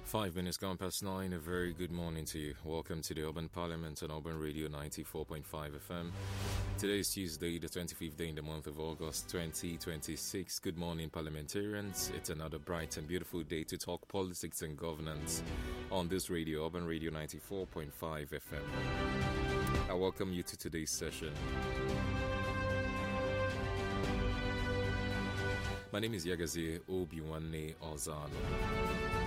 5 minutes gone past 9. A very good morning to you. Welcome to the Urban Parliament on Urban Radio 94.5 FM. Today is Tuesday, the 25th day in the month of August 2026. Good morning, parliamentarians. It's another bright and beautiful day to talk politics and governance on this radio, Urban Radio 94.5 FM. I welcome you to today's session. My name is Yagazie Obiwanne Ozano.